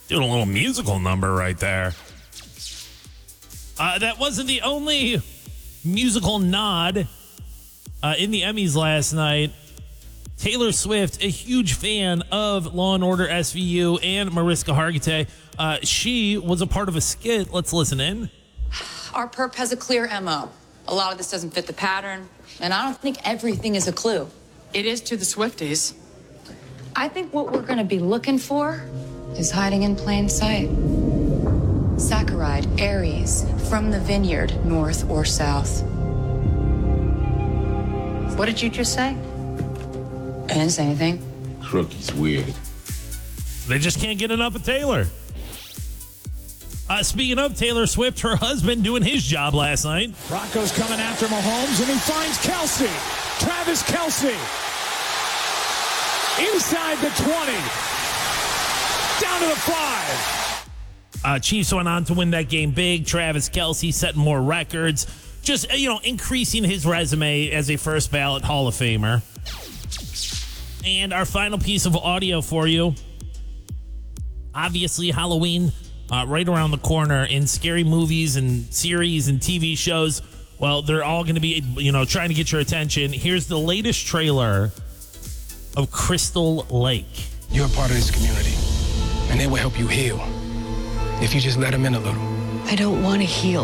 Doing a little musical number right there. That wasn't the only musical nod in the Emmys last night. Taylor Swift, a huge fan of Law & Order SVU and Mariska Hargitay. She was a part of a skit. Let's listen in. Our perp has a clear MO. A lot of this doesn't fit the pattern, and I don't think everything is a clue. It is to the Swifties. I think what we're going to be looking for is hiding in plain sight. Saccharide, Aries, from the vineyard, north or south. What did you just say? I didn't say anything. Crookie's weird. They just can't get enough of Taylor. Speaking of Taylor Swift, her husband doing his job last night. Broncos coming after Mahomes, and he finds Kelsey. Travis Kelsey. Inside the 20. Down to the 5. Chiefs went on to win that game big. Travis Kelsey setting more records. Just, increasing his resume as a first ballot Hall of Famer. And our final piece of audio for you. Obviously, Halloween right around the corner, in scary movies and series and TV shows. Well, they're all going to be, trying to get your attention. Here's the latest trailer of Crystal Lake. You're a part of this community, and they will help you heal if you just let them in a little. I don't want to heal.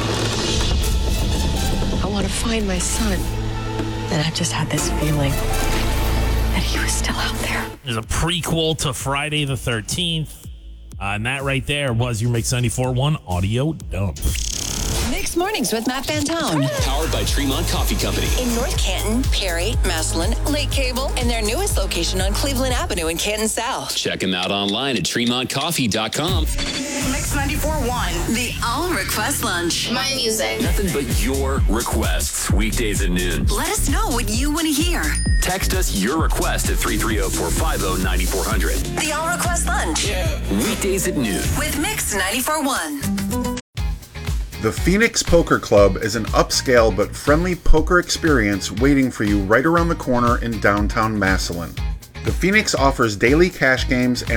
I want to find my son. And I just had this feeling that he was still out there. There's a prequel to Friday the 13th. And that right there was your Mix 94.1 audio dump. Mixed Mornings with Matt Fantone. Powered by Tremont Coffee Company. In North Canton, Perry, Massillon, Lake Cable, and their newest location on Cleveland Avenue in Canton South. Check them out online at TremontCoffee.com. Mix 94.1, the All Request Lunch. My music. Nothing but your requests, weekdays at noon. Let us know what you want to hear. Text us your request at 330-450-9400. The All Request Lunch. Yeah. Weekdays at noon. With Mix 94.1. The Phoenix Poker Club is an upscale but friendly poker experience waiting for you right around the corner in downtown Massillon. The Phoenix offers daily cash games